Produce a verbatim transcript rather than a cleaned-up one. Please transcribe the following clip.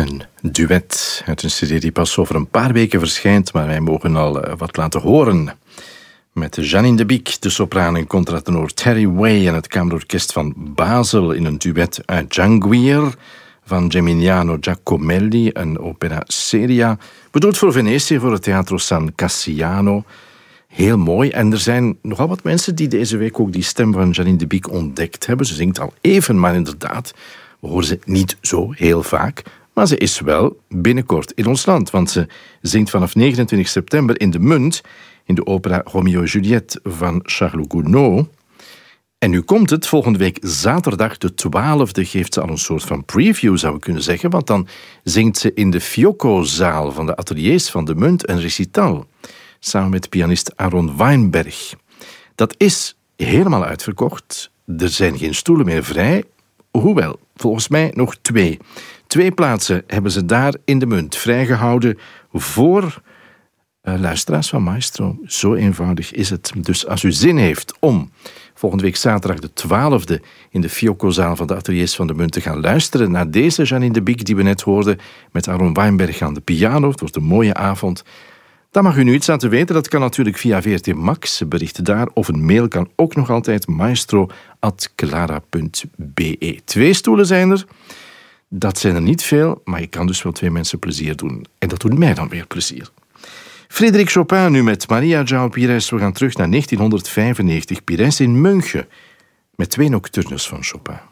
Een duet uit een cd die pas over een paar weken verschijnt, maar wij mogen al uh, wat laten horen. Met Janine de Biek, de sopraan en contratenor Terry Way en het kamerorkest van Basel in een duet uit Janguier van Geminiano Giacomelli, een opera seria, bedoeld voor Venetië, voor het Teatro San Cassiano. Heel mooi. En er zijn nogal wat mensen die deze week ook die stem van Janine de Biek ontdekt hebben. Ze zingt al even, maar inderdaad, we horen ze niet zo heel vaak. Maar ze is wel binnenkort in ons land, want ze zingt vanaf negenentwintig september in de Munt in de opera Romeo en Juliette van Charles Gounod. En nu komt het, volgende week zaterdag de twaalfde geeft ze al een soort van preview, zou ik kunnen zeggen, want dan zingt ze in de Fiocco-zaal van de ateliers van de Munt een recital, samen met pianist Aaron Weinberg. Dat is helemaal uitverkocht. Er zijn geen stoelen meer vrij, hoewel, volgens mij nog twee. Twee plaatsen hebben ze daar in de Munt vrijgehouden voor uh, luisteraars van Maestro. Zo eenvoudig is het. Dus als u zin heeft om volgende week zaterdag de twaalfde in de Fiocco-zaal van de ateliers van de Munt te gaan luisteren naar deze Janine de Biek die we net hoorden met Aaron Weinberg aan de piano. Het wordt een mooie avond. Dan mag u nu iets laten weten. Dat kan natuurlijk via V R T Max, berichten daar. Of een mail kan ook nog altijd maestro at clara punt b e. Twee stoelen zijn er. Dat zijn er niet veel, maar je kan dus wel twee mensen plezier doen. En dat doet mij dan weer plezier. Frédéric Chopin nu met Maria João Pires. We gaan terug naar negentienhonderdvijfennegentig. Pires in München met twee nocturnes van Chopin.